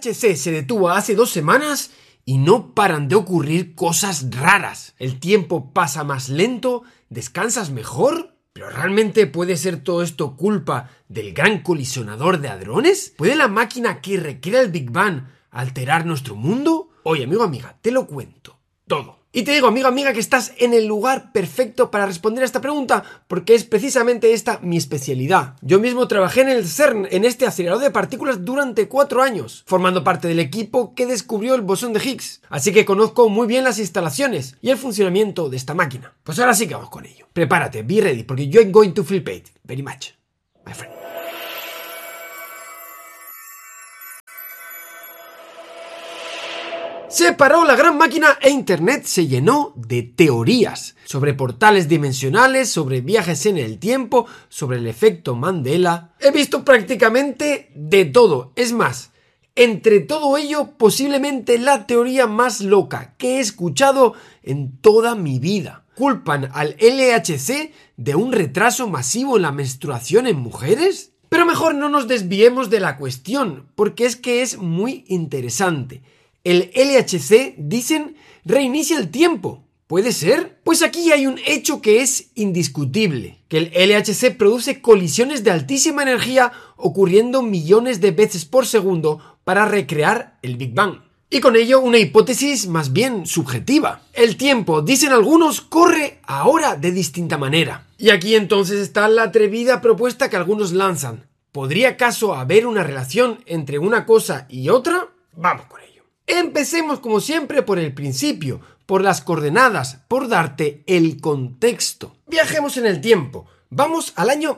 LHC se detuvo hace 2 semanas y no paran de ocurrir cosas raras. El tiempo pasa más lento, descansas mejor. ¿Pero realmente puede ser todo esto culpa del gran colisionador de hadrones? ¿Puede la máquina que recrea el Big Bang alterar nuestro mundo? Oye, amigo, amiga, te lo cuento todo. Y te digo, amigo, amiga, que estás en el lugar perfecto para responder a esta pregunta, porque es precisamente esta mi especialidad. Yo mismo trabajé en el CERN, en este acelerador de partículas, durante 4 años, formando parte del equipo que descubrió el bosón de Higgs. Así que conozco muy bien las instalaciones y el funcionamiento de esta máquina. Pues ahora sí que vamos con ello. Prepárate, be ready, porque you're going to flip it very much, my friend. Se paró la gran máquina e Internet se llenó de teorías sobre portales dimensionales, sobre viajes en el tiempo, sobre el efecto Mandela. He visto prácticamente de todo. Es más, entre todo ello, posiblemente la teoría más loca que he escuchado en toda mi vida. ¿Culpan al LHC de un retraso masivo en la menstruación en mujeres? Pero mejor no nos desviemos de la cuestión, porque es que es muy interesante. El LHC, dicen, reinicia el tiempo. ¿Puede ser? Pues aquí hay un hecho que es indiscutible, que el LHC produce colisiones de altísima energía ocurriendo millones de veces por segundo para recrear el Big Bang. Y con ello una hipótesis más bien subjetiva. El tiempo, dicen algunos, corre ahora de distinta manera. Y aquí entonces está la atrevida propuesta que algunos lanzan. ¿Podría acaso haber una relación entre una cosa y otra? Vamos con ello. Empecemos como siempre por el principio, por las coordenadas, por darte el contexto. Viajemos en el tiempo. Vamos al año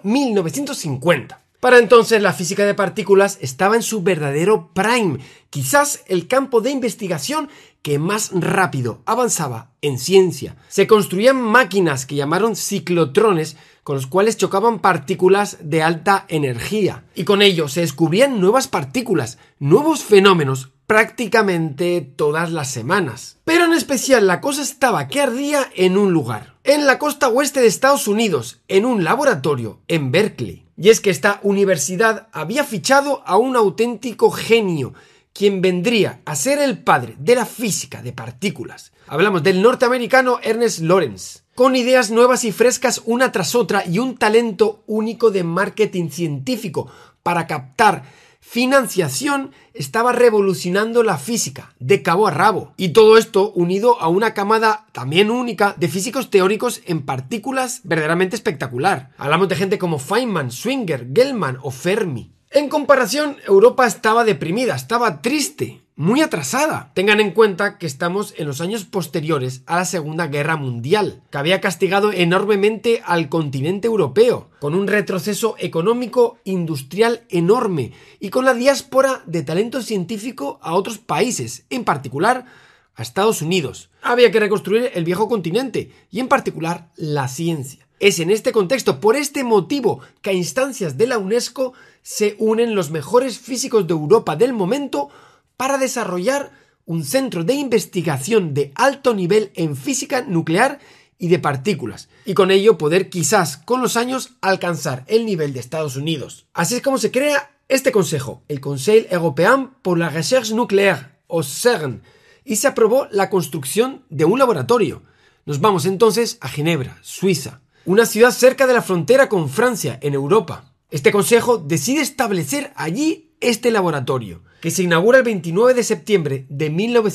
1950. Para entonces la física de partículas estaba en su verdadero prime, quizás el campo de investigación que más rápido avanzaba en ciencia. Se construían máquinas que llamaron ciclotrones, con los cuales chocaban partículas de alta energía. Y con ello se descubrían nuevas partículas, nuevos fenómenos, prácticamente todas las semanas. Pero en especial la cosa estaba que ardía en un lugar, en la costa oeste de Estados Unidos, en un laboratorio en Berkeley. Y es que esta universidad había fichado a un auténtico genio, quien vendría a ser el padre de la física de partículas. Hablamos del norteamericano Ernest Lawrence, con ideas nuevas y frescas una tras otra y un talento único de marketing científico para captar financiación. Estaba revolucionando la física de cabo a rabo, y todo esto unido a una camada también única de físicos teóricos en partículas verdaderamente espectacular. Hablamos de gente como Feynman, Schwinger, Gell-Mann o Fermi. En comparación, Europa estaba deprimida, estaba triste, muy atrasada. Tengan en cuenta que estamos en los años posteriores a la Segunda Guerra Mundial, que había castigado enormemente al continente europeo, con un retroceso económico industrial enorme y con la diáspora de talento científico a otros países, en particular a Estados Unidos. Había que reconstruir el viejo continente y en particular la ciencia. Es en este contexto, por este motivo, que a instancias de la UNESCO se unen los mejores físicos de Europa del momento para desarrollar un centro de investigación de alto nivel en física nuclear y de partículas, y con ello poder quizás con los años alcanzar el nivel de Estados Unidos. Así es como se crea este consejo, el Conseil Européen pour la Recherche Nucléaire, o CERN, y se aprobó la construcción de un laboratorio. Nos vamos entonces a Ginebra, Suiza, una ciudad cerca de la frontera con Francia, en Europa. Este consejo decide establecer allí este laboratorio, que se inaugura el 29 de septiembre de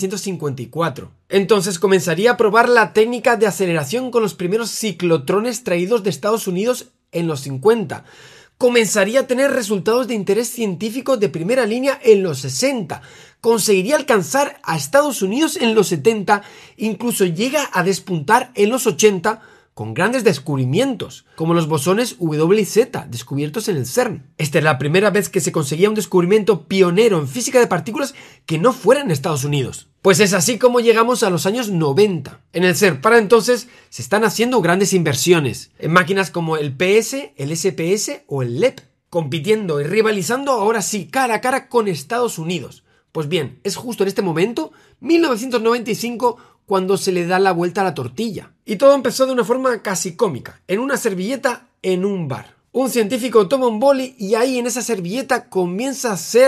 1954. Entonces comenzaría a probar la técnica de aceleración con los primeros ciclotrones traídos de Estados Unidos en los 50. Comenzaría a tener resultados de interés científico de primera línea en los 60. Conseguiría alcanzar a Estados Unidos en los 70, incluso llega a despuntar en los 80 con grandes descubrimientos, como los bosones W y Z, descubiertos en el CERN. Esta es la primera vez que se conseguía un descubrimiento pionero en física de partículas que no fuera en Estados Unidos. Pues es así como llegamos a los años 90. En el CERN, para entonces, se están haciendo grandes inversiones en máquinas como el PS, el SPS o el LEP, compitiendo y rivalizando ahora sí cara a cara con Estados Unidos. Pues bien, es justo en este momento, 1995, cuando se le da la vuelta a la tortilla. Y todo empezó de una forma casi cómica, en una servilleta en un bar. Un científico toma un boli y ahí en esa servilleta comienza a ser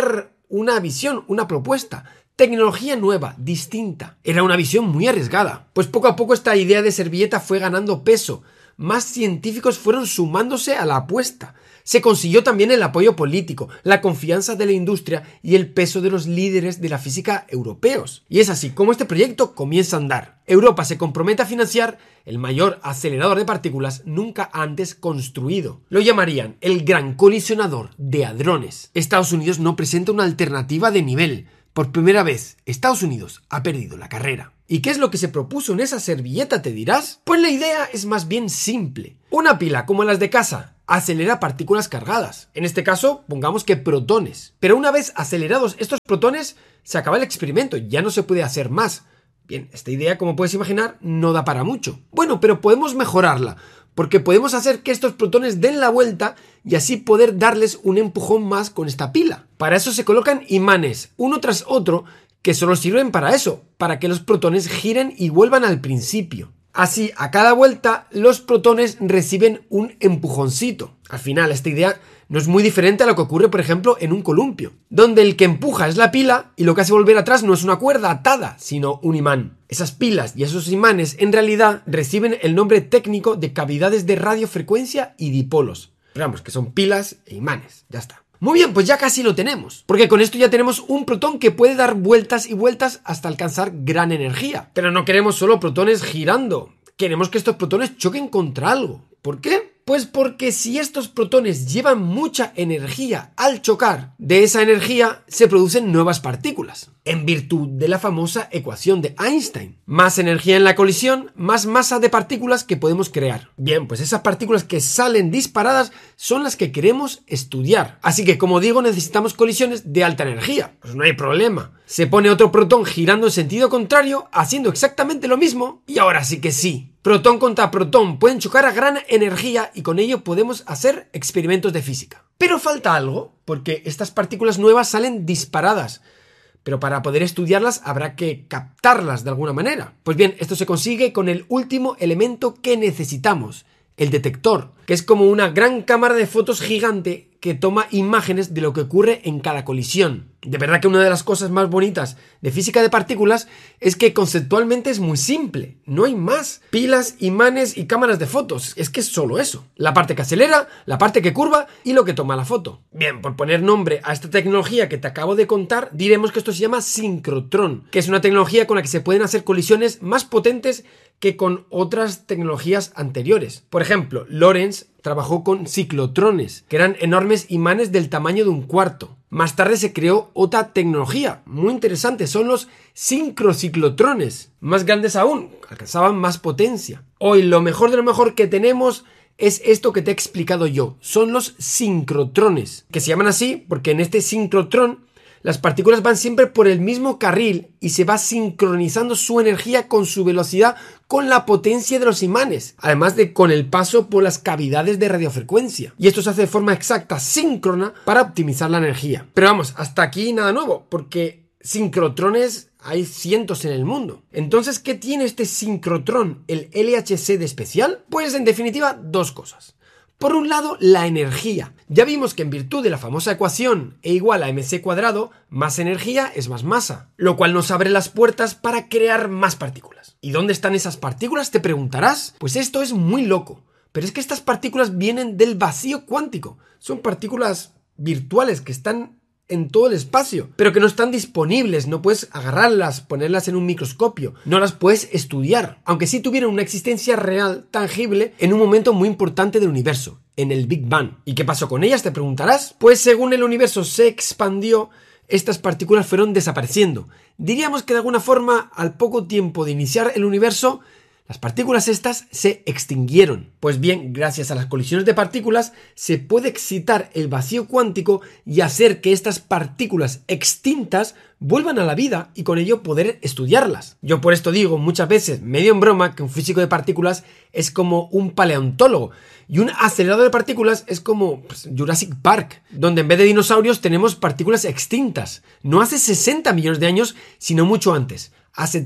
una visión, una propuesta. Tecnología nueva, distinta. Era una visión muy arriesgada. Pues poco a poco esta idea de servilleta fue ganando peso. Más científicos fueron sumándose a la apuesta. Se consiguió también el apoyo político, la confianza de la industria y el peso de los líderes de la física europeos. Y es así como este proyecto comienza a andar. Europa se compromete a financiar el mayor acelerador de partículas nunca antes construido. Lo llamarían el Gran Colisionador de Hadrones. Estados Unidos no presenta una alternativa de nivel. Por primera vez, Estados Unidos ha perdido la carrera. ¿Y qué es lo que se propuso en esa servilleta, te dirás? Pues la idea es más bien simple. Una pila como las de casa acelera partículas cargadas. En este caso, pongamos que protones. Pero una vez acelerados estos protones, se acaba el experimento, ya no se puede hacer más. Bien, esta idea, como puedes imaginar, no da para mucho. Bueno, pero podemos mejorarla, porque podemos hacer que estos protones den la vuelta y así poder darles un empujón más con esta pila. Para eso se colocan imanes, uno tras otro, que solo sirven para eso, para que los protones giren y vuelvan al principio. Así, a cada vuelta, los protones reciben un empujoncito. Al final, esta idea no es muy diferente a lo que ocurre, por ejemplo, en un columpio, donde el que empuja es la pila y lo que hace volver atrás no es una cuerda atada, sino un imán. Esas pilas y esos imanes, en realidad, reciben el nombre técnico de cavidades de radiofrecuencia y dipolos. Pero vamos, que son pilas e imanes, ya está. Muy bien, pues ya casi lo tenemos, porque con esto ya tenemos un protón que puede dar vueltas y vueltas hasta alcanzar gran energía. Pero no queremos solo protones girando, queremos que estos protones choquen contra algo. ¿Por qué? Pues porque si estos protones llevan mucha energía al chocar, de esa energía se producen nuevas partículas, en virtud de la famosa ecuación de Einstein. Más energía en la colisión, más masa de partículas que podemos crear. Bien, pues esas partículas que salen disparadas son las que queremos estudiar. Así que, como digo, necesitamos colisiones de alta energía. Pues no hay problema. Se pone otro protón girando en sentido contrario, haciendo exactamente lo mismo, y ahora sí que sí. Protón contra protón pueden chocar a gran energía y con ello podemos hacer experimentos de física. Pero falta algo, porque estas partículas nuevas salen disparadas. Pero para poder estudiarlas habrá que captarlas de alguna manera. Pues bien, esto se consigue con el último elemento que necesitamos, el detector, que es como una gran cámara de fotos gigante que toma imágenes de lo que ocurre en cada colisión. De verdad que una de las cosas más bonitas de física de partículas es que conceptualmente es muy simple, no hay más. Pilas, imanes y cámaras de fotos, es que es solo eso. La parte que acelera, la parte que curva y lo que toma la foto. Bien, por poner nombre a esta tecnología que te acabo de contar, diremos que esto se llama sincrotrón, que es una tecnología con la que se pueden hacer colisiones más potentes que con otras tecnologías anteriores. Por ejemplo, Lorentz trabajó con ciclotrones, que eran enormes imanes del tamaño de un cuarto. Más tarde se creó otra tecnología muy interesante, son los sincrociclotrones, más grandes aún, alcanzaban más potencia. Hoy lo mejor de lo mejor que tenemos es esto que te he explicado yo, son los sincrotrones, que se llaman así porque en este sincrotrón las partículas van siempre por el mismo carril y se va sincronizando su energía con su velocidad con la potencia de los imanes, además de con el paso por las cavidades de radiofrecuencia. Y esto se hace de forma exacta, síncrona, para optimizar la energía. Pero vamos, hasta aquí nada nuevo, porque sincrotrones hay cientos en el mundo. Entonces, ¿qué tiene este sincrotrón, el LHC de especial? Pues en definitiva, dos cosas. Por un lado, la energía. Ya vimos que en virtud de la famosa ecuación E igual a mc cuadrado, más energía es más masa, lo cual nos abre las puertas para crear más partículas. ¿Y dónde están esas partículas? Te preguntarás. Pues esto es muy loco, pero es que estas partículas vienen del vacío cuántico. Son partículas virtuales que están en todo el espacio, pero que no están disponibles, no puedes agarrarlas, ponerlas en un microscopio, no las puedes estudiar, aunque sí tuvieron una existencia real, tangible, en un momento muy importante del universo, en el Big Bang. ¿Y qué pasó con ellas? Te preguntarás. Pues según el universo se expandió, estas partículas fueron desapareciendo. Diríamos que de alguna forma, al poco tiempo de iniciar el universo, las partículas estas se extinguieron. Pues bien, gracias a las colisiones de partículas se puede excitar el vacío cuántico y hacer que estas partículas extintas vuelvan a la vida y con ello poder estudiarlas. Yo por esto digo muchas veces, medio en broma, que un físico de partículas es como un paleontólogo y un acelerador de partículas es como Jurassic Park, donde en vez de dinosaurios tenemos partículas extintas. No hace 60 millones de años, sino mucho antes. Hace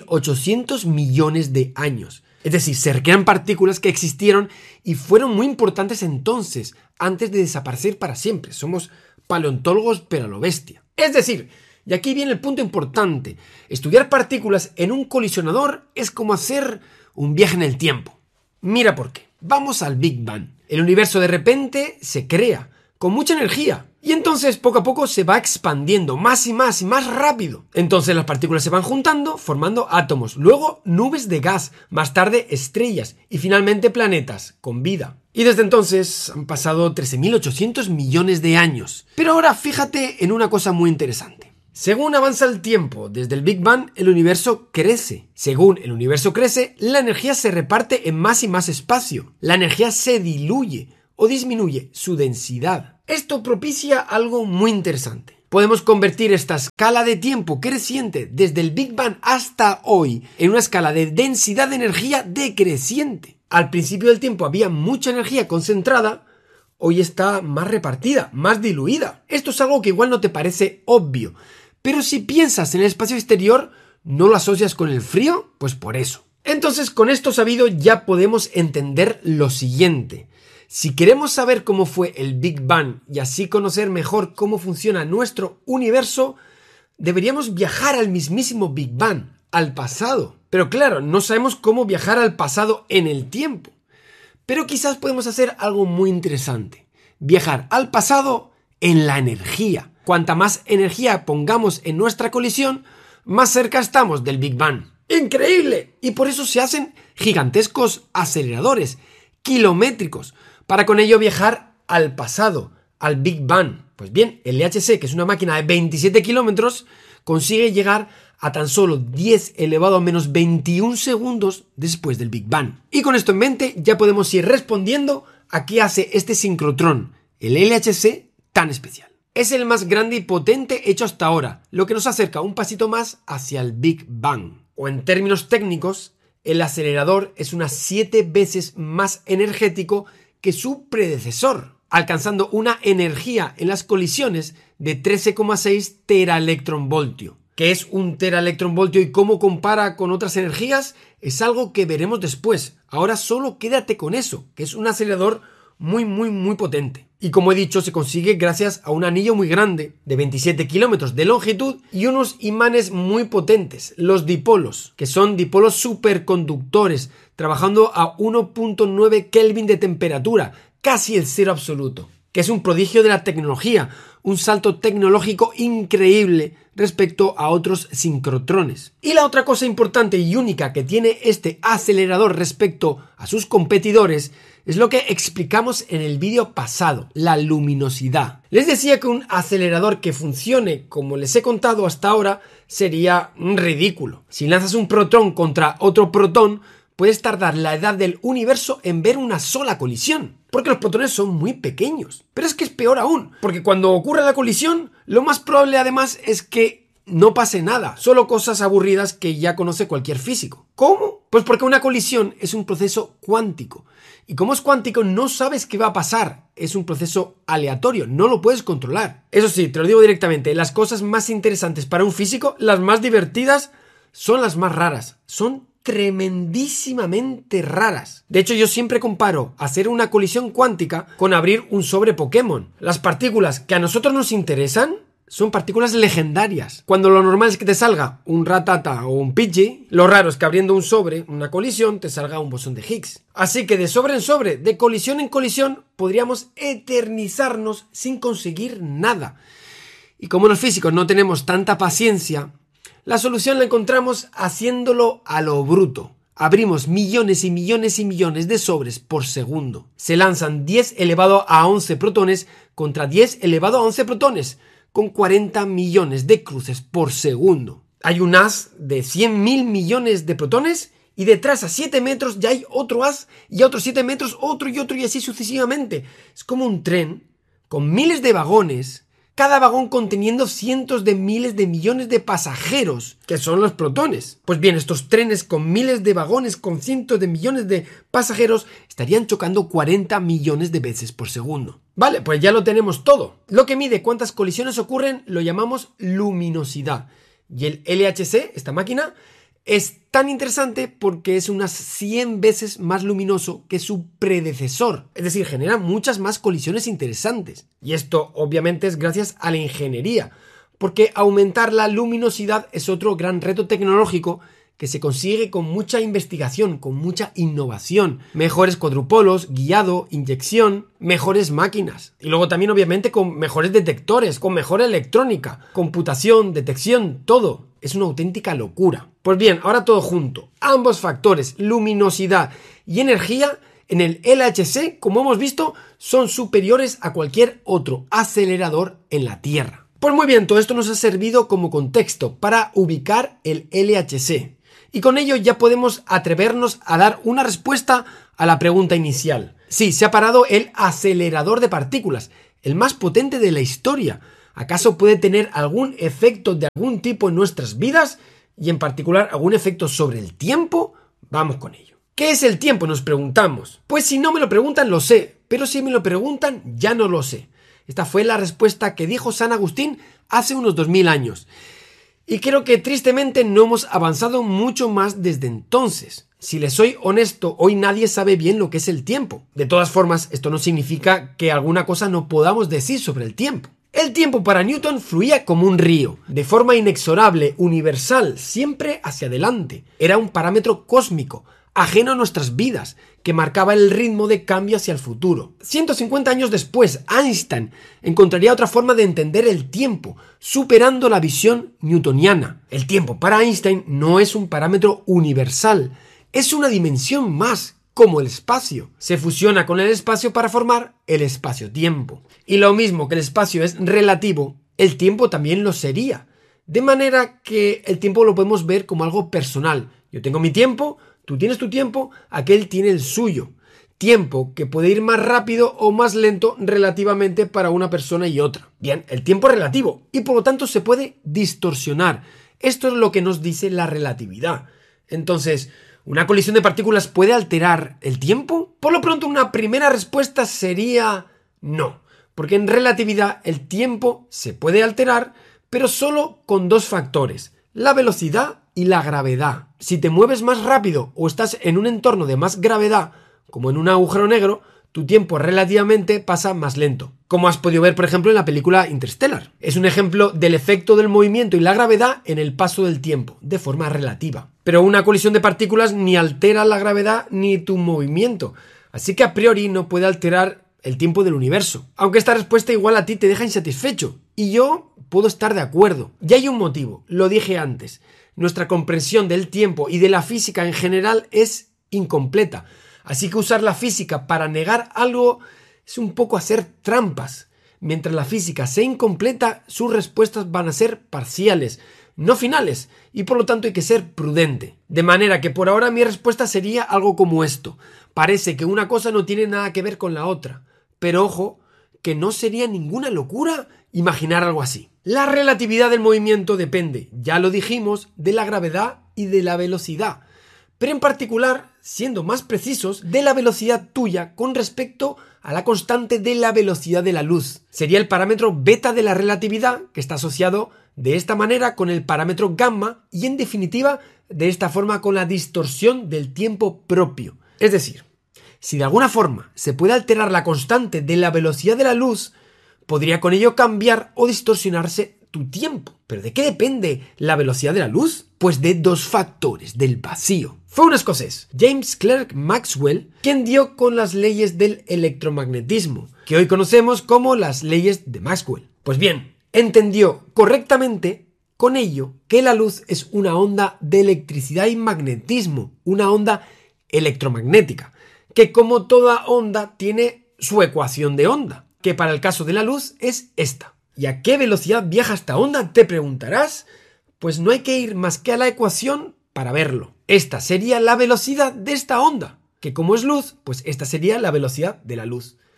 13.800 millones de años. Es decir, se recrean partículas que existieron y fueron muy importantes entonces, antes de desaparecer para siempre. Somos paleontólogos pero a lo bestia. Es decir, y aquí viene el punto importante, estudiar partículas en un colisionador es como hacer un viaje en el tiempo. Mira por qué. Vamos al Big Bang. El universo de repente se crea con mucha energía y entonces poco a poco se va expandiendo más y más rápido. Entonces las partículas se van juntando formando átomos, luego nubes de gas, más tarde estrellas y finalmente planetas con vida. Y desde entonces han pasado 13.800 millones de años. Pero ahora fíjate en una cosa muy interesante. Según avanza el tiempo, desde el Big Bang, el universo crece. Según el universo crece, la energía se reparte en más y más espacio. La energía se diluye o disminuye su densidad. Esto propicia algo muy interesante. Podemos convertir esta escala de tiempo creciente desde el Big Bang hasta hoy en una escala de densidad de energía decreciente. Al principio del tiempo había mucha energía concentrada, hoy está más repartida, más diluida. Esto es algo que igual no te parece obvio, pero si piensas en el espacio exterior, ¿no lo asocias con el frío? Pues por eso. Entonces, con esto sabido ya podemos entender lo siguiente. Si queremos saber cómo fue el Big Bang y así conocer mejor cómo funciona nuestro universo, deberíamos viajar al mismísimo Big Bang, al pasado. Pero claro, no sabemos cómo viajar al pasado en el tiempo. Pero quizás podemos hacer algo muy interesante. Viajar al pasado en la energía. Cuanta más energía pongamos en nuestra colisión, más cerca estamos del Big Bang. ¡Increíble! Y por eso se hacen gigantescos aceleradores, kilométricos, para con ello viajar al pasado, al Big Bang. Pues bien, el LHC, que es una máquina de 27 kilómetros, consigue llegar a tan solo 10 elevado a menos 21 segundos después del Big Bang. Y con esto en mente ya podemos ir respondiendo a qué hace este sincrotrón, el LHC, tan especial. Es el más grande y potente hecho hasta ahora, lo que nos acerca un pasito más hacia el Big Bang. O en términos técnicos, el acelerador es unas 7 veces más energético que su predecesor, alcanzando una energía en las colisiones de 13,6 teraelectronvoltio. ¿Qué es un teraelectronvoltio y cómo compara con otras energías? Es algo que veremos después. Ahora solo quédate con eso, que es un acelerador muy potente. Y como he dicho, se consigue gracias a un anillo muy grande, de 27 kilómetros de longitud y unos imanes muy potentes, los dipolos, que son dipolos superconductores, trabajando a 1.9 Kelvin de temperatura, casi el cero absoluto, que es un prodigio de la tecnología, un salto tecnológico increíble respecto a otros sincrotrones. Y la otra cosa importante y única que tiene este acelerador respecto a sus competidores es lo que explicamos en el vídeo pasado, la luminosidad. Les decía que un acelerador que funcione como les he contado hasta ahora sería ridículo. Si lanzas un protón contra otro protón, puedes tardar la edad del universo en ver una sola colisión, porque los protones son muy pequeños. Pero es que es peor aún, porque cuando ocurre la colisión, lo más probable además es que no pase nada, solo cosas aburridas que ya conoce cualquier físico. ¿Cómo? Pues porque una colisión es un proceso cuántico. Y como es cuántico, no sabes qué va a pasar. Es un proceso aleatorio, no lo puedes controlar. Eso sí, te lo digo directamente, las cosas más interesantes para un físico, las más divertidas, son las más raras. Son tremendísimamente raras. De hecho, yo siempre comparo hacer una colisión cuántica con abrir un sobre Pokémon. Las partículas que a nosotros nos interesan son partículas legendarias. Cuando lo normal es que te salga un Ratata o un Pidgey, lo raro es que abriendo un sobre, una colisión, te salga un bosón de Higgs. Así que de sobre en sobre, de colisión en colisión, podríamos eternizarnos sin conseguir nada. Y como los físicos no tenemos tanta paciencia, la solución la encontramos haciéndolo a lo bruto. Abrimos millones y millones y millones de sobres por segundo. Se lanzan 10 elevado a 11 protones contra 10 elevado a 11 protones, con 40 millones de cruces por segundo. Hay un haz de 100.000 millones de protones y detrás a 7 metros ya hay otro haz y a otros 7 metros otro y así sucesivamente. Es como un tren con miles de vagones, cada vagón conteniendo cientos de miles de millones de pasajeros, que son los protones. Pues bien, estos trenes con miles de vagones con cientos de millones de pasajeros estarían chocando 40 millones de veces por segundo. Vale, pues ya lo tenemos todo. Lo que mide cuántas colisiones ocurren lo llamamos luminosidad. Y el LHC, esta máquina, Es tan interesante porque es unas 100 veces más luminoso que su predecesor, es decir, genera muchas más colisiones interesantes. Y esto obviamente es gracias a la ingeniería, porque aumentar la luminosidad es otro gran reto tecnológico que se consigue con mucha investigación, con mucha innovación, mejores cuadrupolos, guiado, inyección, mejores máquinas. Y luego también obviamente con mejores detectores, con mejor electrónica, computación, detección, todo. Es una auténtica locura. Pues bien, ahora todo junto. Ambos factores, luminosidad y energía, en el LHC, como hemos visto, son superiores a cualquier otro acelerador en la Tierra. Pues muy bien, todo esto nos ha servido como contexto para ubicar el LHC. Y con ello ya podemos atrevernos a dar una respuesta a la pregunta inicial. Sí, se ha parado el acelerador de partículas, el más potente de la historia. ¿Acaso puede tener algún efecto de algún tipo en nuestras vidas? Y en particular, ¿algún efecto sobre el tiempo? Vamos con ello. ¿Qué es el tiempo?, nos preguntamos. Pues si no me lo preguntan, lo sé. Pero si me lo preguntan, ya no lo sé. Esta fue la respuesta que dijo San Agustín hace unos 2000 años. Y creo que tristemente no hemos avanzado mucho más desde entonces. Si les soy honesto, hoy nadie sabe bien lo que es el tiempo. De todas formas, esto no significa que alguna cosa no podamos decir sobre el tiempo. El tiempo para Newton fluía como un río, de forma inexorable, universal, siempre hacia adelante. Era un parámetro cósmico, ajeno a nuestras vidas, que marcaba el ritmo de cambio hacia el futuro. 150 años después, Einstein encontraría otra forma de entender el tiempo, superando la visión newtoniana. El tiempo para Einstein no es un parámetro universal, es una dimensión más, como el espacio. Se fusiona con el espacio para formar el espacio-tiempo. Y lo mismo que el espacio es relativo, el tiempo también lo sería. De manera que el tiempo lo podemos ver como algo personal. Yo tengo mi tiempo, tú tienes tu tiempo, aquel tiene el suyo. Tiempo que puede ir más rápido o más lento relativamente para una persona y otra. Bien, el tiempo es relativo y por lo tanto se puede distorsionar. Esto es lo que nos dice la relatividad. Entonces, ¿una colisión de partículas puede alterar el tiempo? Por lo pronto, una primera respuesta sería no, porque en relatividad el tiempo se puede alterar, pero solo con dos factores, la velocidad y la gravedad. Si te mueves más rápido o estás en un entorno de más gravedad, como en un agujero negro, tu tiempo relativamente pasa más lento, como has podido ver por ejemplo en la película Interstellar. Es un ejemplo del efecto del movimiento y la gravedad en el paso del tiempo, de forma relativa. Pero una colisión de partículas ni altera la gravedad ni tu movimiento, así que a priori no puede alterar el tiempo del universo. Aunque esta respuesta igual a ti te deja insatisfecho, y yo puedo estar de acuerdo. Y hay un motivo, lo dije antes, nuestra comprensión del tiempo y de la física en general es incompleta. Así que usar la física para negar algo es un poco hacer trampas. Mientras la física sea incompleta, sus respuestas van a ser parciales, no finales, y por lo tanto hay que ser prudente. De manera que por ahora mi respuesta sería algo como esto. Parece que una cosa no tiene nada que ver con la otra. Pero ojo, que no sería ninguna locura imaginar algo así. La relatividad del movimiento depende, ya lo dijimos, de la gravedad y de la velocidad. Pero en particular, siendo más precisos, de la velocidad tuya con respecto a la constante de la velocidad de la luz. Sería el parámetro beta de la relatividad, que está asociado de esta manera con el parámetro gamma y en definitiva de esta forma con la distorsión del tiempo propio. Es decir, si de alguna forma se puede alterar la constante de la velocidad de la luz, podría con ello cambiar o distorsionarse tu tiempo. ¿Pero de qué depende la velocidad de la luz? Pues de dos factores, del vacío. Fue un escocés, James Clerk Maxwell, quien dio con las leyes del electromagnetismo, que hoy conocemos como las leyes de Maxwell. Pues bien, entendió correctamente con ello que la luz es una onda de electricidad y magnetismo, una onda electromagnética, que como toda onda tiene su ecuación de onda, que para el caso de la luz es esta. ¿Y a qué velocidad viaja esta onda?, te preguntarás. Pues no hay que ir más que a la ecuación para verlo. Esta sería la velocidad de esta onda, que como es luz, pues esta sería la velocidad de la luz.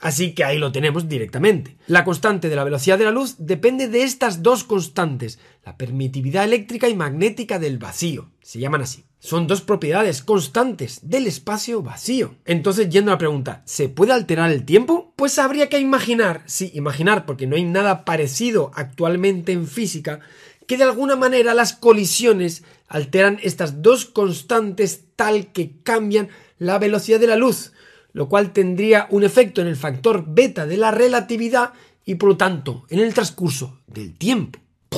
Así que ahí lo tenemos directamente. La constante de la velocidad de la luz depende de estas dos constantes, la permitividad eléctrica y magnética del vacío. Se llaman así. Son dos propiedades constantes del espacio vacío. Entonces, yendo a la pregunta, ¿se puede alterar el tiempo? Pues habría que imaginar, porque no hay nada parecido actualmente en física, que de alguna manera las colisiones alteran estas dos constantes tal que cambian la velocidad de la luz, lo cual tendría un efecto en el factor beta de la relatividad y por lo tanto en el transcurso del tiempo.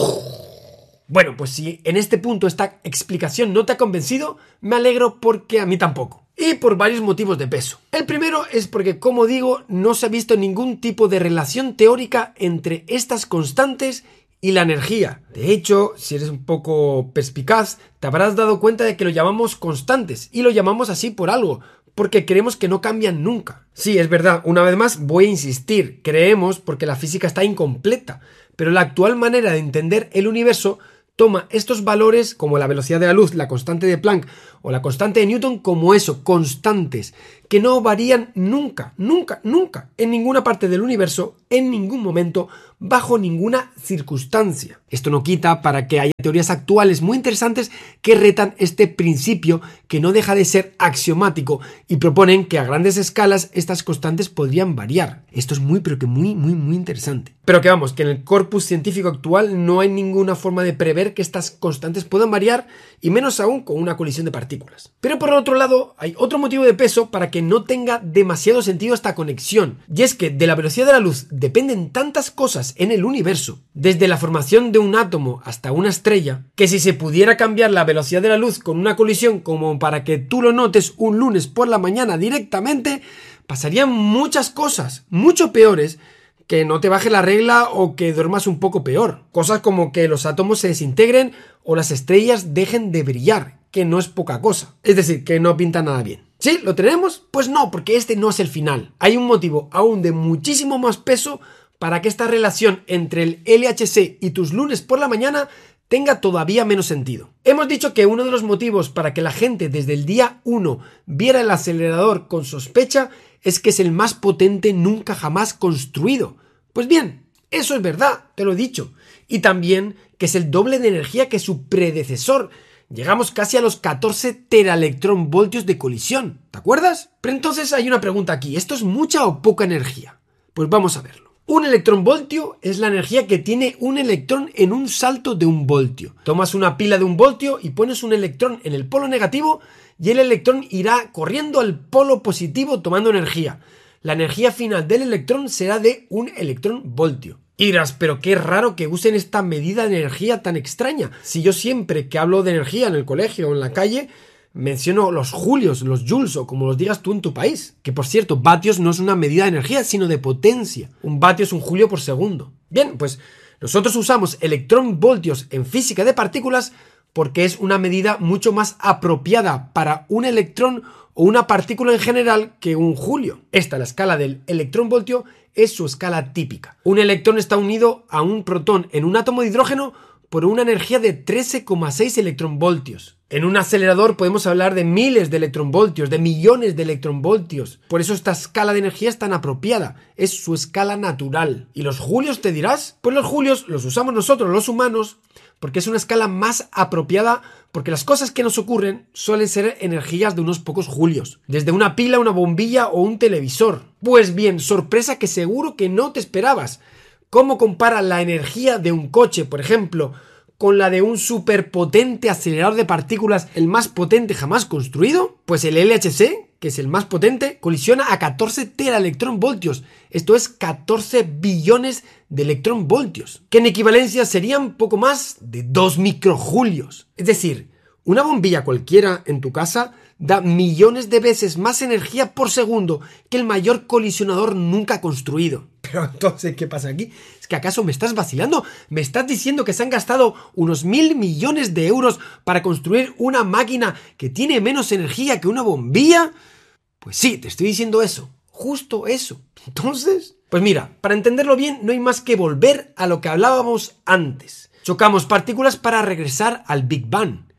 Bueno, pues si en este punto esta explicación no te ha convencido, me alegro porque a mí tampoco. Y por varios motivos de peso. El primero es porque, como digo, no se ha visto ningún tipo de relación teórica entre estas constantes y la energía. De hecho, si eres un poco perspicaz, te habrás dado cuenta de que lo llamamos constantes y lo llamamos así por algo, porque creemos que no cambian nunca. Sí, es verdad, una vez más voy a insistir, creemos porque la física está incompleta, pero la actual manera de entender el universo toma estos valores como la velocidad de la luz, la constante de Planck o la constante de Newton como eso, constantes, que no varían nunca, nunca, nunca, en ninguna parte del universo, en ningún momento, bajo ninguna circunstancia. Esto no quita para que haya teorías actuales muy interesantes que retan este principio que no deja de ser axiomático y proponen que a grandes escalas estas constantes podrían variar. Esto es muy interesante. Pero que vamos, que en el corpus científico actual no hay ninguna forma de prever que estas constantes puedan variar y menos aún con una colisión de partículas. Pero por otro lado, hay otro motivo de peso para que no tenga demasiado sentido esta conexión, y es que de la velocidad de la luz dependen tantas cosas en el universo, desde la formación de un átomo hasta una estrella, que si se pudiera cambiar la velocidad de la luz con una colisión como para que tú lo notes un lunes por la mañana directamente, pasarían muchas cosas, mucho peores, que no te baje la regla o que duermas un poco peor. Cosas como que los átomos se desintegren o las estrellas dejen de brillar, que no es poca cosa. Es decir, que no pinta nada bien. ¿Sí? ¿Lo tenemos? Pues no, porque este no es el final. Hay un motivo aún de muchísimo más peso para que esta relación entre el LHC y tus lunes por la mañana tenga todavía menos sentido. Hemos dicho que uno de los motivos para que la gente desde el día 1 viera el acelerador con sospecha es que es el más potente nunca jamás construido. Pues bien, eso es verdad, te lo he dicho. Y también que es el doble de energía que su predecesor. Llegamos casi a los 14 teraelectronvoltios de colisión, ¿te acuerdas? Pero entonces hay una pregunta aquí, ¿esto es mucha o poca energía? Pues vamos a verlo. Un electronvoltio es la energía que tiene un electrón en un salto de un voltio. Tomas una pila de un voltio y pones un electrón en el polo negativo y el electrón irá corriendo al polo positivo tomando energía. La energía final del electrón será de un electronvoltio. Y dirás, pero qué raro que usen esta medida de energía tan extraña. Si yo siempre que hablo de energía en el colegio o en la calle menciono los julios, los joules o como los digas tú en tu país. Que por cierto, vatios no es una medida de energía sino de potencia. Un vatio es un julio por segundo. Bien, pues nosotros usamos electronvoltios en física de partículas porque es una medida mucho más apropiada para un electrón o una partícula en general que un julio. Esta, la escala del electronvoltio, es su escala típica. Un electrón está unido a un protón en un átomo de hidrógeno por una energía de 13,6 electronvoltios. En un acelerador podemos hablar de miles de electronvoltios, de millones de electronvoltios. Por eso esta escala de energía es tan apropiada. Es su escala natural. ¿Y los julios te dirás? Pues los julios los usamos nosotros, los humanos, porque es una escala más apropiada, porque las cosas que nos ocurren suelen ser energías de unos pocos julios, desde una pila, una bombilla o un televisor. Pues bien, sorpresa que seguro que no te esperabas. ¿Cómo compara la energía de un coche, por ejemplo, con la de un superpotente acelerador de partículas, el más potente jamás construido? Pues el LHC, que es el más potente, colisiona a 14 teraelectronvoltios. Esto es 14 billones de electronvoltios, que en equivalencia serían poco más de 2 microjulios. Es decir, una bombilla cualquiera en tu casa da millones de veces más energía por segundo que el mayor colisionador nunca construido. Pero entonces, ¿qué pasa aquí? ¿Es que acaso me estás vacilando? ¿Me estás diciendo que se han gastado unos 1.000 millones de euros para construir una máquina que tiene menos energía que una bombilla? Pues sí, te estoy diciendo eso. Justo eso. Entonces, pues mira, para entenderlo bien no hay más que volver a lo que hablábamos antes. Chocamos partículas para regresar al Big Bang.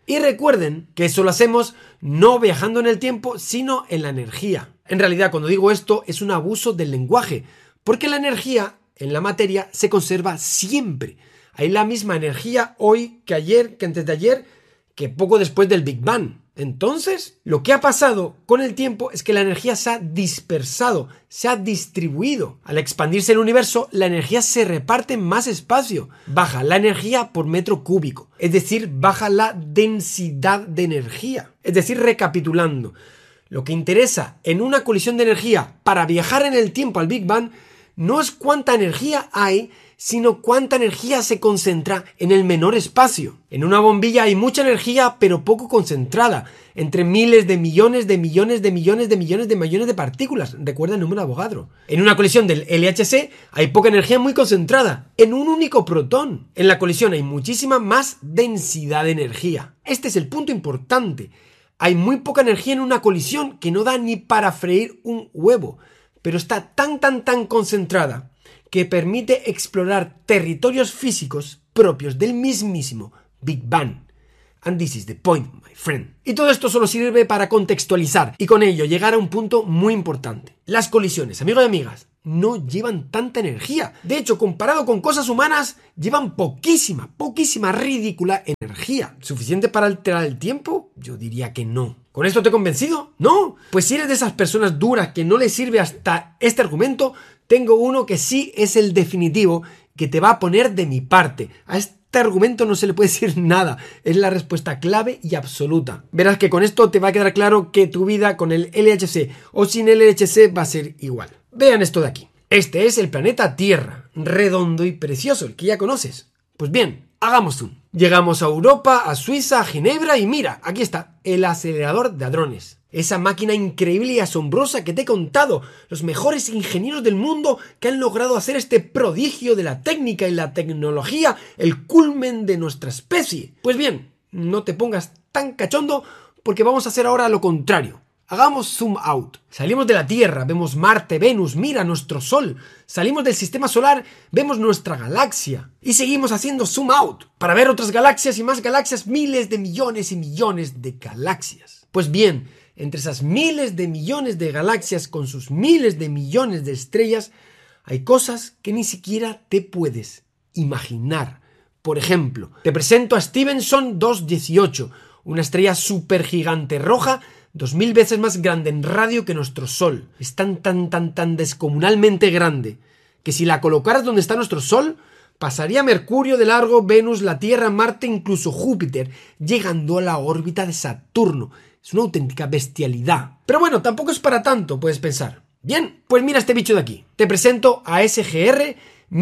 Y recuerden que eso lo hacemos no viajando en el tiempo, sino en la energía. En realidad, cuando digo esto, es un abuso del lenguaje, porque la energía en la materia se conserva siempre. Hay la misma energía hoy que ayer, que antes de ayer, que poco después del Big Bang. Entonces, lo que ha pasado con el tiempo es que la energía se ha dispersado, se ha distribuido. Al expandirse el universo, la energía se reparte en más espacio. Baja la energía por metro cúbico, es decir, baja la densidad de energía. Es decir, recapitulando, lo que interesa en una colisión de energía para viajar en el tiempo al Big Bang no es cuánta energía hay, sino cuánta energía se concentra en el menor espacio. En una bombilla hay mucha energía, pero poco concentrada, entre miles de millones de millones de millones de millones de millones de partículas. Recuerda el número de Avogadro. En una colisión del LHC hay poca energía muy concentrada, en un único protón. En la colisión hay muchísima más densidad de energía. Este es el punto importante. Hay muy poca energía en una colisión que no da ni para freír un huevo, pero está tan concentrada que permite explorar territorios físicos propios del mismísimo Big Bang. And this is the point, my friend. Y todo esto solo sirve para contextualizar y con ello llegar a un punto muy importante. Las colisiones, amigos y amigas, no llevan tanta energía. De hecho, comparado con cosas humanas, llevan poquísima, ridícula energía. ¿Suficiente para alterar el tiempo? Yo diría que no. ¿Con esto te he convencido? ¿No? Pues si eres de esas personas duras que no les sirve hasta este argumento, tengo uno que sí es el definitivo, que te va a poner de mi parte. A este argumento no se le puede decir nada. Es la respuesta clave y absoluta. Verás que con esto te va a quedar claro que tu vida con el LHC o sin el LHC va a ser igual. Vean esto de aquí. Este es el planeta Tierra, redondo y precioso, el que ya conoces. Pues bien, hagamos zoom. Llegamos a Europa, a Suiza, a Ginebra y mira, aquí está, el acelerador de hadrones. Esa máquina increíble y asombrosa que te he contado, los mejores ingenieros del mundo que han logrado hacer este prodigio de la técnica y la tecnología, el culmen de nuestra especie. Pues bien, no te pongas tan cachondo porque vamos a hacer ahora lo contrario. Hagamos zoom out. Salimos de la Tierra, vemos Marte, Venus, mira nuestro Sol. Salimos del sistema solar, vemos nuestra galaxia. Y seguimos haciendo zoom out para ver otras galaxias y más galaxias, miles de millones y millones de galaxias. Pues bien, entre esas miles de millones de galaxias con sus miles de millones de estrellas, hay cosas que ni siquiera te puedes imaginar. Por ejemplo, te presento a Stephenson 218, una estrella supergigante roja 2000 veces más grande en radio que nuestro Sol. Es tan descomunalmente grande que si la colocaras donde está nuestro Sol, pasaría Mercurio de largo, Venus, la Tierra, Marte, incluso Júpiter, llegando a la órbita de Saturno. Es una auténtica bestialidad. Pero bueno, tampoco es para tanto, puedes pensar. Bien, pues mira este bicho de aquí. Te presento a SGR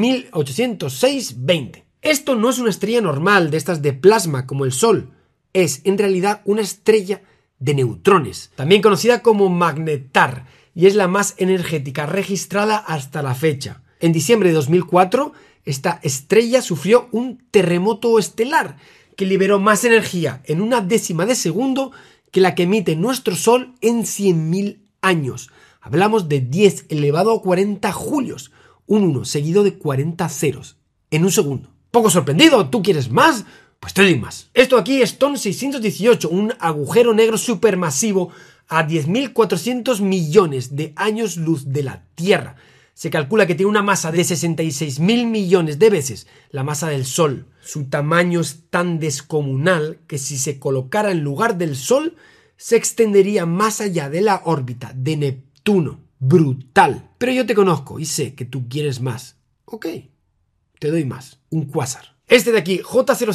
1806-20. Esto no es una estrella normal de estas de plasma como el Sol. Es, en realidad, una estrella de neutrones, también conocida como magnetar, y es la más energética registrada hasta la fecha. En diciembre de 2004, esta estrella sufrió un terremoto estelar que liberó más energía en una décima de segundo que la que emite nuestro Sol en 100.000 años. Hablamos de 10 elevado a 40 julios, un 1 seguido de 40 ceros, en un segundo. ¿Poco sorprendido? ¿Tú quieres más? Pues te doy más. Esto aquí es TON 618, un agujero negro supermasivo a 10.400 millones de años luz de la Tierra. Se calcula que tiene una masa de 66.000 millones de veces la masa del Sol. Su tamaño es tan descomunal que si se colocara en lugar del Sol, se extendería más allá de la órbita de Neptuno. Brutal. Pero yo te conozco y sé que tú quieres más. Ok, te doy más. Un cuásar. Este de aquí,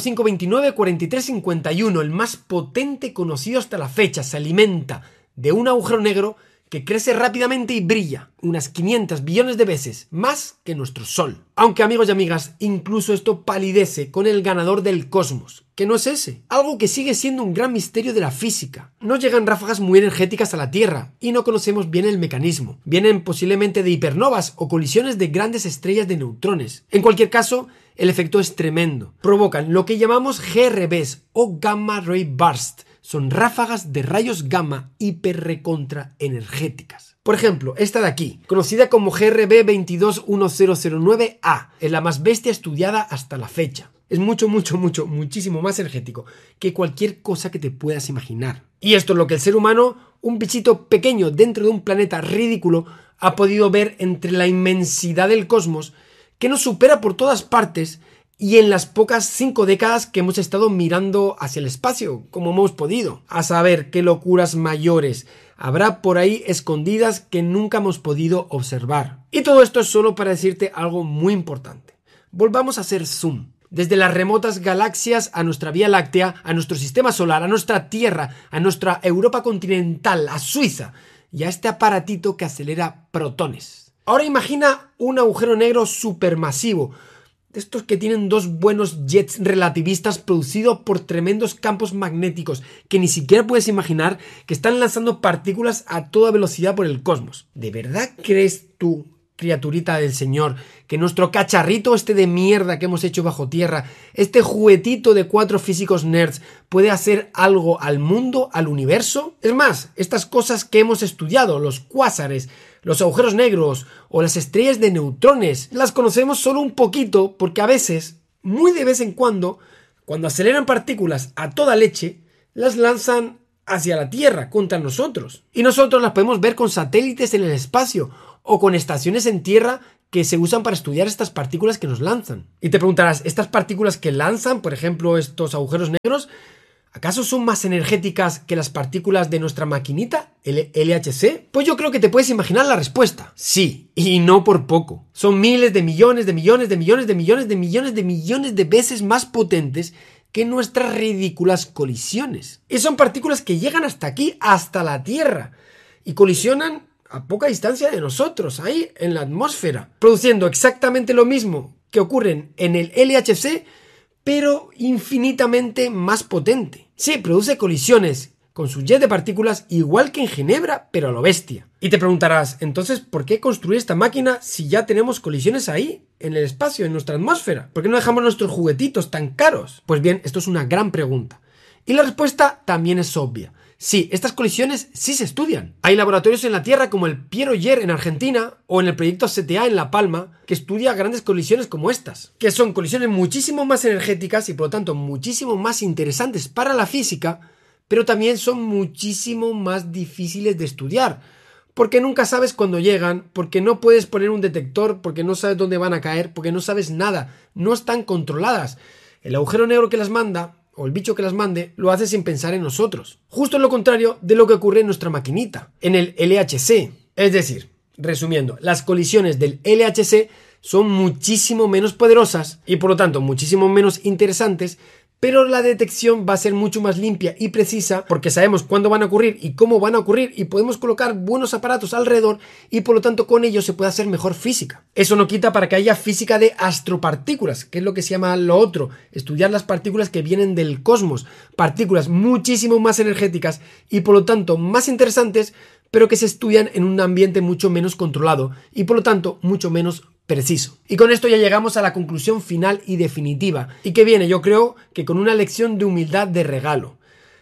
J05294351, el más potente conocido hasta la fecha, se alimenta de un agujero negro que crece rápidamente y brilla unas 500 billones de veces más que nuestro Sol. Aunque, amigos y amigas, incluso esto palidece con el ganador del cosmos, que no es ese, algo que sigue siendo un gran misterio de la física. No llegan ráfagas muy energéticas a la Tierra y no conocemos bien el mecanismo. Vienen posiblemente de hipernovas o colisiones de grandes estrellas de neutrones. En cualquier caso, el efecto es tremendo. Provocan lo que llamamos GRBs o Gamma Ray Burst. Son ráfagas de rayos gamma hiperrecontraenergéticas. Por ejemplo, esta de aquí, conocida como GRB 221009A, es la más bestia estudiada hasta la fecha. Es muchísimo más energético que cualquier cosa que te puedas imaginar. Y esto es lo que el ser humano, un bichito pequeño dentro de un planeta ridículo, ha podido ver entre la inmensidad del cosmos, que nos supera por todas partes, y en las pocas 5 décadas que hemos estado mirando hacia el espacio, como hemos podido. A saber qué locuras mayores habrá por ahí escondidas que nunca hemos podido observar. Y todo esto es solo para decirte algo muy importante. Volvamos a hacer zoom. Desde las remotas galaxias a nuestra Vía Láctea, a nuestro sistema solar, a nuestra Tierra, a nuestra Europa continental, a Suiza y a este aparatito que acelera protones. Ahora imagina un agujero negro supermasivo, de estos que tienen 2 buenos jets relativistas producidos por tremendos campos magnéticos que ni siquiera puedes imaginar, que están lanzando partículas a toda velocidad por el cosmos. ¿De verdad crees tú, criaturita del Señor, que nuestro cacharrito de mierda que hemos hecho bajo tierra, este juguetito de 4 físicos nerds, puede hacer algo al mundo, al universo? Es más, estas cosas que hemos estudiado, los cuásares, los agujeros negros o las estrellas de neutrones, las conocemos solo un poquito porque a veces, muy de vez en cuando aceleran partículas a toda leche, las lanzan hacia la Tierra, contra nosotros. Y nosotros las podemos ver con satélites en el espacio o con estaciones en Tierra que se usan para estudiar estas partículas que nos lanzan. Y te preguntarás, ¿estas partículas que lanzan, por ejemplo, estos agujeros negros, acaso son más energéticas que las partículas de nuestra maquinita, el LHC? Pues yo creo que te puedes imaginar la respuesta. Sí, y no por poco. Son miles de millones de veces más potentes que nuestras ridículas colisiones. Y son partículas que llegan hasta aquí, hasta la Tierra, y colisionan a poca distancia de nosotros, ahí en la atmósfera, produciendo exactamente lo mismo que ocurre en el LHC, pero infinitamente más potente. Sí, produce colisiones con su jet de partículas igual que en Ginebra, pero a lo bestia. Y te preguntarás, entonces, ¿por qué construir esta máquina si ya tenemos colisiones ahí, en el espacio, en nuestra atmósfera? ¿Por qué no dejamos nuestros juguetitos tan caros? Pues bien, esto es una gran pregunta. Y la respuesta también es obvia. Sí, estas colisiones sí se estudian. Hay laboratorios en la Tierra como el Piero Oller en Argentina o en el proyecto CTA en La Palma que estudia grandes colisiones como estas, que son colisiones muchísimo más energéticas y por lo tanto muchísimo más interesantes para la física, pero también son muchísimo más difíciles de estudiar, porque nunca sabes cuándo llegan, porque no puedes poner un detector, porque no sabes dónde van a caer, porque no sabes nada, no están controladas. El agujero negro que las manda, o el bicho que las mande, lo hace sin pensar en nosotros. Justo lo contrario de lo que ocurre en nuestra maquinita, en el LHC. Es decir, resumiendo, las colisiones del LHC son muchísimo menos poderosas y por lo tanto muchísimo menos interesantes, pero la detección va a ser mucho más limpia y precisa porque sabemos cuándo van a ocurrir y cómo van a ocurrir y podemos colocar buenos aparatos alrededor y por lo tanto con ello se puede hacer mejor física. Eso no quita para que haya física de astropartículas, que es lo que se llama lo otro, estudiar las partículas que vienen del cosmos, partículas muchísimo más energéticas y por lo tanto más interesantes, pero que se estudian en un ambiente mucho menos controlado y por lo tanto mucho menos preciso. Y con esto ya llegamos a la conclusión final y definitiva, y que viene, yo creo, que con una lección de humildad de regalo.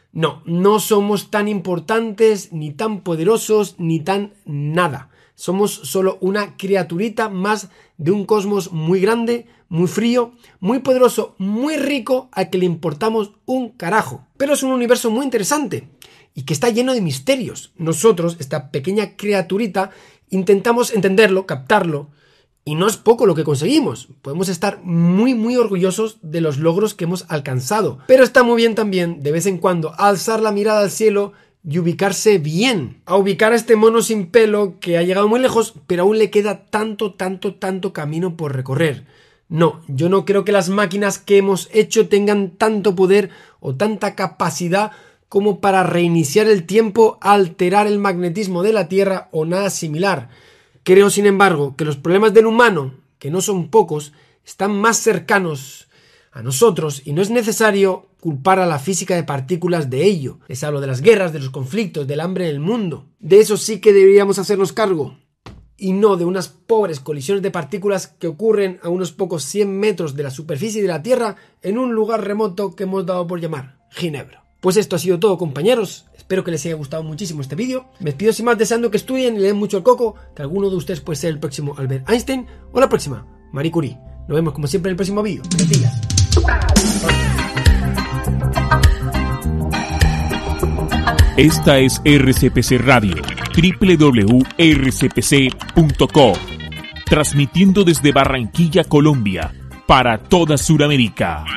No somos tan importantes, ni tan poderosos, ni tan nada. Somos solo una criaturita más de un cosmos muy grande, muy frío, muy poderoso, muy rico, al que le importamos un carajo. Pero es un universo muy interesante y que está lleno de misterios. Nosotros, esta pequeña criaturita, intentamos entenderlo, captarlo, y no es poco lo que conseguimos. Podemos estar muy orgullosos de los logros que hemos alcanzado. Pero está muy bien también, de vez en cuando, alzar la mirada al cielo y ubicarse bien. A ubicar a este mono sin pelo que ha llegado muy lejos, pero aún le queda tanto camino por recorrer. No, yo no creo que las máquinas que hemos hecho tengan tanto poder o tanta capacidad como para reiniciar el tiempo, alterar el magnetismo de la Tierra o nada similar. Creo, sin embargo, que los problemas del humano, que no son pocos, están más cercanos a nosotros y no es necesario culpar a la física de partículas de ello. Les hablo de las guerras, de los conflictos, del hambre en el mundo. De eso sí que deberíamos hacernos cargo. Y no de unas pobres colisiones de partículas que ocurren a unos pocos 100 metros de la superficie de la Tierra en un lugar remoto que hemos dado por llamar Ginebra. Pues esto ha sido todo, compañeros. Espero que les haya gustado muchísimo este vídeo. Me despido sin más deseando que estudien y le den mucho el coco, que alguno de ustedes puede ser el próximo Albert Einstein o la próxima Marie Curie. Nos vemos como siempre en el próximo vídeo. Gracias. Esta es RCPC Radio, www.rcpc.co, transmitiendo desde Barranquilla, Colombia, para toda Sudamérica.